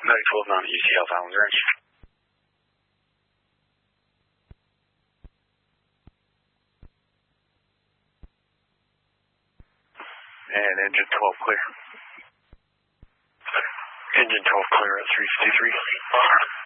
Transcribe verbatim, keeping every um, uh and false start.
Medic twelve nine E C L Fallon's Ranch. And engine twelve clear. Engine twelve clear at three fifty-three.